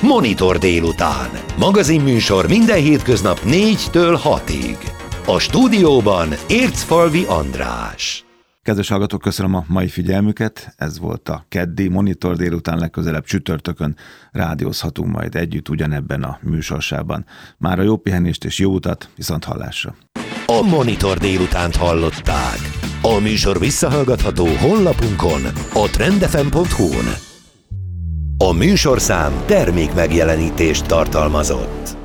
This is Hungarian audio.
Monitor délután. Magazinműsor minden hétköznap 4-től 6-ig. A stúdióban Ércfalvi András. Kedves hallgatók, köszönöm a mai figyelmüket. Ez volt a keddi Monitor délután, legközelebb csütörtökön rádiózhatunk majd együtt ugyanebben a műsorsában. Mára jó pihenést és jó utat, viszont hallásra. A Monitor délutánt hallották. A műsor visszahallgatható honlapunkon, a trendfm.hu-n. A műsorszám termék megjelenítést tartalmazott.